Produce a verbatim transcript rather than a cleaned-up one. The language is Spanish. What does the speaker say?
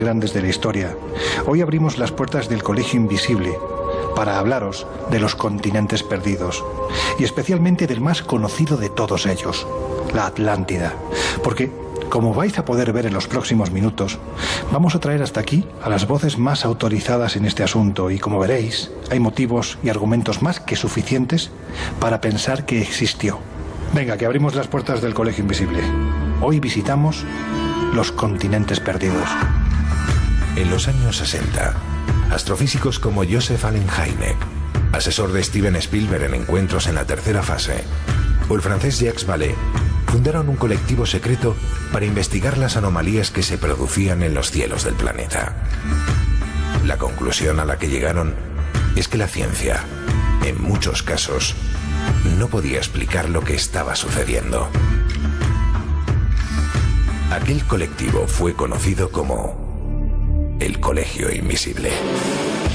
grandes de la historia. Hoy abrimos las puertas del Colegio Invisible para hablaros de los continentes perdidos y especialmente del más conocido de todos ellos, la Atlántida. Porque, como vais a poder ver en los próximos minutos, vamos a traer hasta aquí a las voces más autorizadas en este asunto y, como veréis, hay motivos y argumentos más que suficientes para pensar que existió. Venga, que abrimos las puertas del Colegio Invisible. Hoy visitamos los continentes perdidos. En los años sesenta, astrofísicos como Joseph Allen Hynek, asesor de Steven Spielberg en Encuentros en la tercera fase, o el francés Jacques Vallée, fundaron un colectivo secreto para investigar las anomalías que se producían en los cielos del planeta. La conclusión a la que llegaron es que la ciencia, en muchos casos, no podía explicar lo que estaba sucediendo. Aquel colectivo fue conocido como el Colegio Invisible.